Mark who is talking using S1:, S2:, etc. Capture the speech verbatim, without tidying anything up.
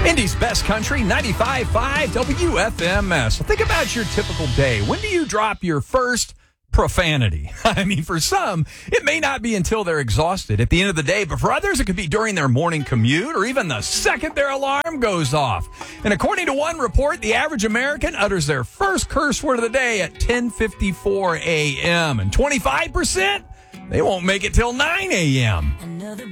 S1: Indy's best country, ninety-five point five W F M S. So think about your typical day. When do you drop your first profanity? I mean, for some, it may not be until they're exhausted at the end of the day, but for others, it could be during their morning commute or even the second their alarm goes off. And according to one report, the average American utters their first curse word of the day at ten fifty-four a.m. And twenty-five percent, they won't make it till nine a.m.